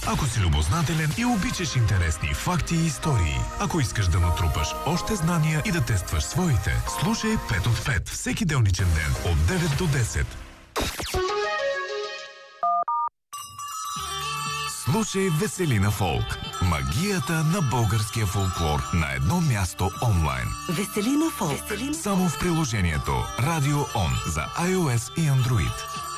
Ако си любознателен и обичаш интересни факти и истории, ако искаш да натрупаш още знания и да тестваш своите, слушай 5 от 5 всеки делничен ден от 9 до 10. Слушай Веселина Фолк. Магията на българския фолклор на едно място онлайн. Веселина Фолк. Само в приложението Radio On за iOS и Android.